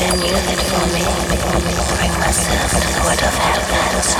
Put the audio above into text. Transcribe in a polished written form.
knew that for me, bring myself to the wood of heaven.